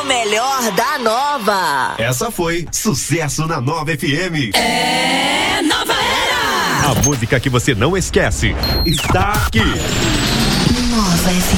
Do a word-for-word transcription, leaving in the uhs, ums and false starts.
melhor da Nova. Essa foi Sucesso na Nova F M. É Nova Era. A música que você não esquece está aqui. Nova F M.